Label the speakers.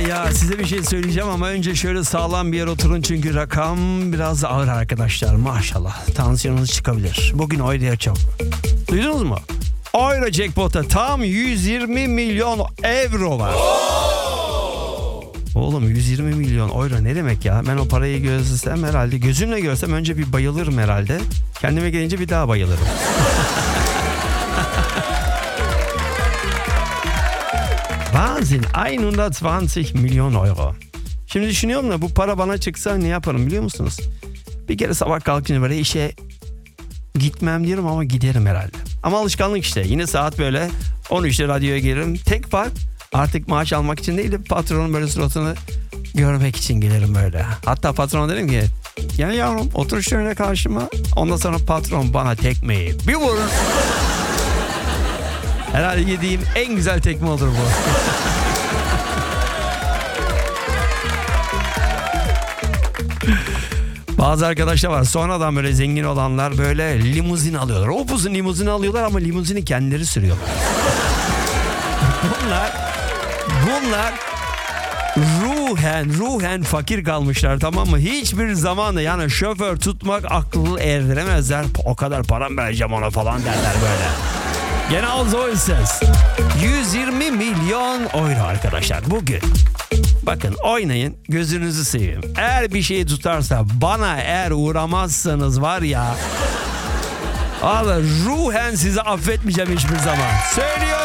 Speaker 1: Ya size bir şey söyleyeceğim ama önce şöyle sağlam bir yer oturun çünkü rakam biraz ağır arkadaşlar. Maşallah tansiyonunuz çıkabilir. Bugün Euro'ya çok. Duydunuz mu? Euro Jackpot'ta tam 120 milyon euro var. Oğlum 120 milyon euro ne demek ya? Ben o parayı gözlesem herhalde, gözümle görsem önce bir bayılırım herhalde. Kendime gelince bir daha bayılırım. Wahnsinn, 120 milyon euro. Şimdi düşünüyorum da bu para bana çıksa ne yaparım biliyor musunuz? Bir kere sabah kalkınca böyle işe gitmem diyorum ama giderim herhalde. Ama alışkanlık işte. Yine saat böyle 13'te radyoya gelirim. Tek fark artık maaş almak için değil de patronun böyle suratını görmek için gelirim böyle. Hatta patrona derim ki ya yavrum otur şöyle karşıma. Ondan sonra patron bana tekmeyi bir vurur. Herhalde yediğim en güzel tekme olur bu. Bazı arkadaşlar var sonradan böyle zengin olanlar böyle limuzin alıyorlar. Upuzun limuzin alıyorlar ama limuzini kendileri sürüyorlar. Bunlar ruhen fakir kalmışlar, tamam mı? Hiçbir zaman da yani şoför tutmak aklı erdiremezler. O kadar param vereceğim ona falan derler böyle. Genau so ist es. 120 milyon euro arkadaşlar bugün. Bakın oynayın, gözünüzü seveyim. Eğer bir şey tutarsa bana eğer uğramazsanız var ya, Allah ruhen sizi affetmeyeceğim hiçbir zaman. Söylüyorum.